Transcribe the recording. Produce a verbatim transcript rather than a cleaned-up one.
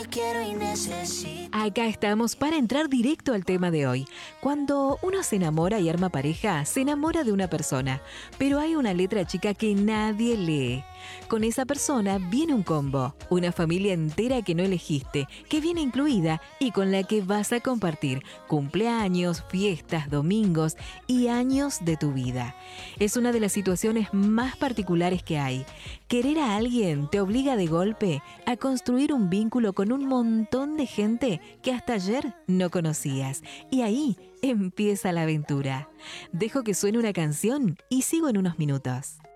Quiero y necesito. Acá estamos para entrar directo al tema de hoy. Cuando uno se enamora y arma pareja, se enamora de una persona, pero hay una letra chica que nadie lee. Con esa persona viene un combo, una familia entera que no elegiste, que viene incluida y con la que vas a compartir cumpleaños, fiestas, domingos y años de tu vida. Es una de las situaciones más particulares que hay. Querer a alguien te obliga de golpe a construir un vínculo con un montón de gente que hasta ayer no conocías. Y ahí empieza la aventura. Dejo que suene una canción y sigo en unos minutos.